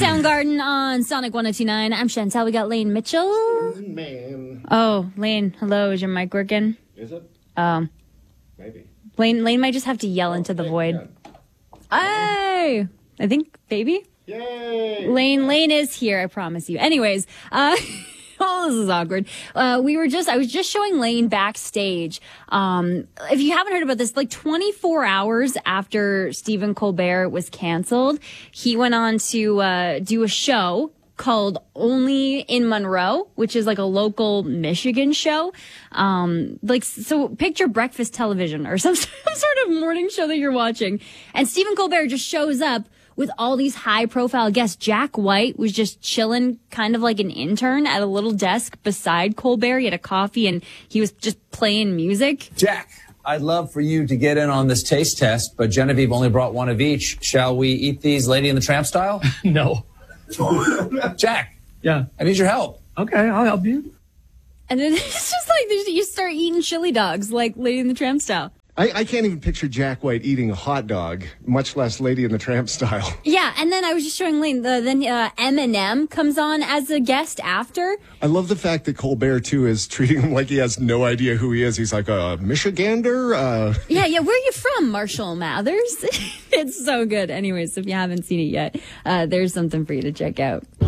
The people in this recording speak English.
Soundgarden on Sonic 102.9. I'm Chantel. We got Lane Mitchell. Man. Oh, Lane, hello. Is your mic working? Is it? Maybe. Lane might just have to yell into the void. Hey! I think, baby? Yay! Lane is here, I promise you. Anyways, oh, this is awkward. I was just showing Lane backstage. If you haven't heard about this, like 24 hours after Stephen Colbert was canceled, he went on to do a show called Only in Monroe, which is like a local Michigan show. So picture breakfast television or some sort of morning show that you're watching. And Stephen Colbert just shows up with all these high-profile guests. Jack White was just chilling, kind of like an intern at a little desk beside Colbert. He had a coffee, and he was just playing music. Jack, I'd love for you to get in on this taste test, but Genevieve only brought one of each. Shall we eat these Lady and the Tramp style? No. Jack. Yeah. I need your help. Okay, I'll help you. And then it's just like you start eating chili dogs like Lady and the Tramp style. I can't even picture Jack White eating a hot dog, much less Lady in the Tramp style. Yeah, and then I was just showing Lane, then Eminem comes on as a guest after. I love the fact that Colbert, too, is treating him like he has no idea who he is. He's like, Michigander? Yeah, where are you from, Marshall Mathers? It's so good. Anyways, if you haven't seen it yet, there's something for you to check out.